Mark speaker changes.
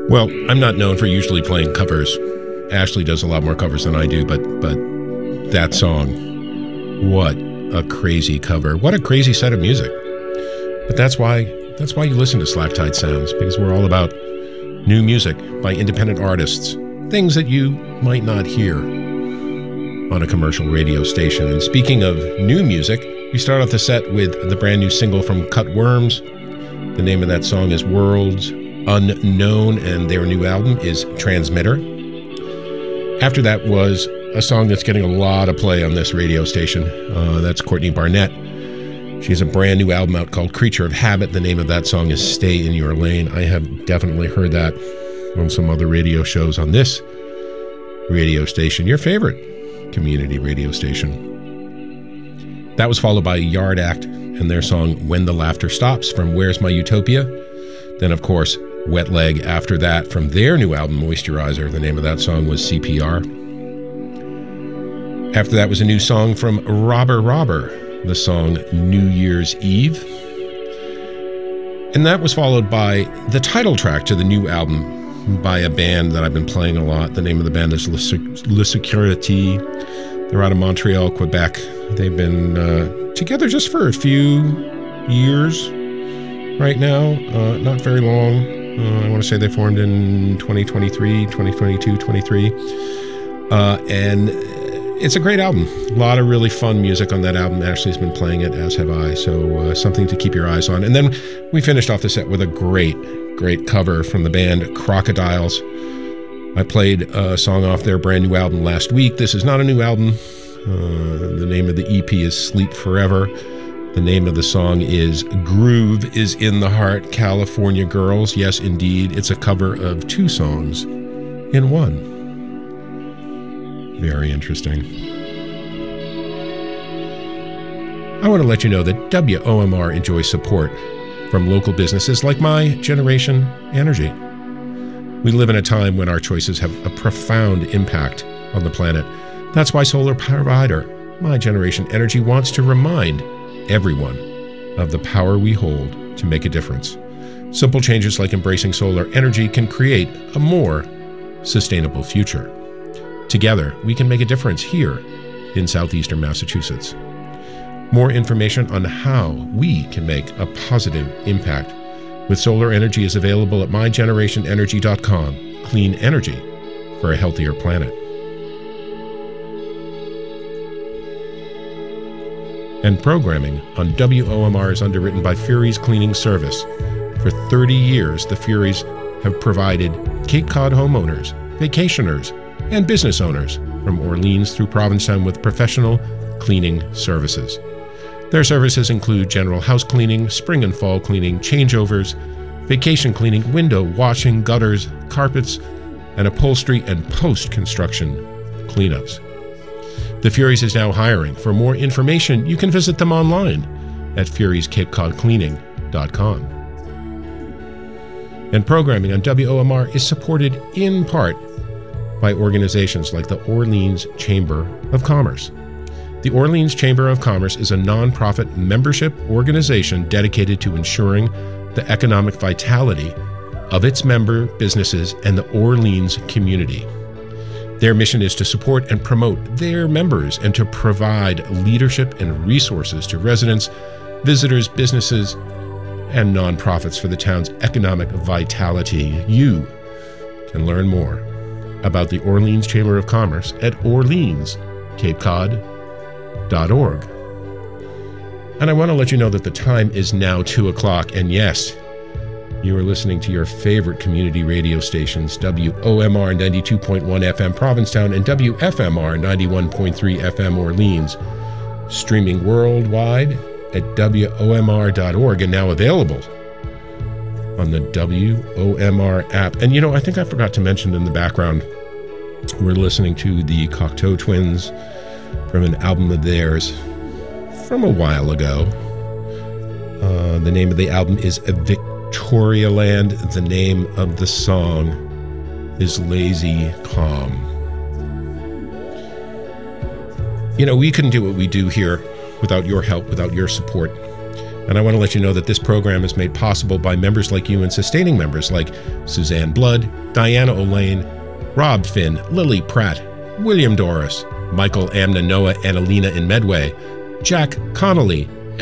Speaker 1: Well, I'm not known for usually playing covers. Ashley does a lot more covers than I do, but that song, what a crazy cover. What a crazy set of music. But that's why you listen to Slack Tide Sounds, because we're all about new music by independent artists, things that you might not hear on a commercial radio station. And speaking of new music, we start off the set with the brand new single from Cutworms. The name of that song is Worlds Unknown, and their new album is Transmitter. After that was a song that's getting a lot of play on this radio station. That's Courtney Barnett. She has a brand new album out called Creature of Habit. The name of that song is Stay in Your Lane. I have definitely heard that on some other radio shows on this radio station, your favorite community radio station. That was followed by Yard Act and their song When the Laughter Stops from Where's My Utopia. Then, of course, Wet Leg after that from their new album, Moisturizer. The name of that song was CPR. After that was a new song from Robber, the song New Year's Eve. And that was followed by the title track to the new album by a band that I've been playing a lot. The name of the band is Le Security. They're out of Montreal, Quebec. They've been together just for a few years right now, not very long. I want to say they formed in 2023, 2022, 23. And it's a great album. A lot of really fun music on that album. Ashley's been playing it, as have I. So something to keep your eyes on. And then we finished off the set with a great cover from the band Crocodiles. I played a song off their brand new album last week. This is not a new album. The name of the EP is Sleep Forever. The name of the song is Groove is in the Heart, California Girls. Yes, indeed. It's a cover of two songs in one. Very interesting. I want to let you know that WOMR enjoys support from local businesses like My Generation Energy. We live in a time when our choices have a profound impact on the planet. That's why solar provider My Generation Energy wants to remind everyone of the power we hold to make a difference. Simple changes like embracing solar energy can create a more sustainable future. Together, we can make a difference here in southeastern Massachusetts. More information on how we can make a positive impact with solar energy is available at mygenerationenergy.com. Clean energy for a healthier planet. And programming on WOMR is underwritten by Fury's Cleaning Service. For 30 years, the Furies have provided Cape Cod homeowners, vacationers, and business owners from Orleans through Provincetown with professional cleaning services. Their services include general house cleaning, spring and fall cleaning, changeovers, vacation cleaning, window washing, gutters, carpets, and upholstery and post-construction cleanups. The Furies is now hiring. For more information, you can visit them online at furiescapecodcleaning.com. And programming on WOMR is supported in part by organizations like the Orleans Chamber of Commerce. The Orleans Chamber of Commerce is a nonprofit membership organization dedicated to ensuring the economic vitality of its member businesses and the Orleans community. Their mission is to support and promote their members and to provide leadership and resources to residents, visitors, businesses, and nonprofits for the town's economic vitality. You can learn more about the Orleans Chamber of Commerce at orleanscapecod.org. And I want to let you know that the time is now 2 o'clock, and yes, you are listening to your favorite community radio stations, WOMR 92.1 FM Provincetown and WFMR 91.3 FM Orleans, streaming worldwide at WOMR.org and now available on the WOMR app. And you know, I think I forgot to mention in the background, we're listening to the Cocteau Twins from an album of theirs from a while ago. The name of the album is Victoria Land. The name of the song is Lazy Calm. You know, we couldn't do what we do here without your help, without your support. And I want to let you know that this program is made possible by members like you and sustaining members like Suzanne Blood, Diana O'Lane, Rob Finn, Lily Pratt, William Doris, Michael Amna Noah, and Alina in Medway, Jack Connolly,